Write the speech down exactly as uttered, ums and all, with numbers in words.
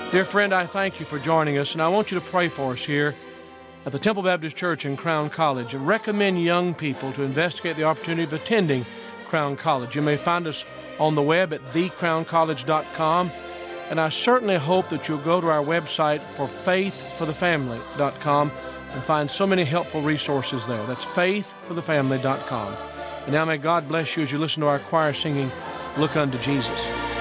Dear friend, I thank you for joining us, and I want you to pray for us here at the Temple Baptist Church in Crown College. I recommend young people to investigate the opportunity of attending Crown College. You may find us on the web at the crown college dot com, and I certainly hope that you'll go to our website for faith for the family dot com and find so many helpful resources there. That's faith for the family dot com. And now may God bless you as you listen to our choir singing, Look Unto Jesus.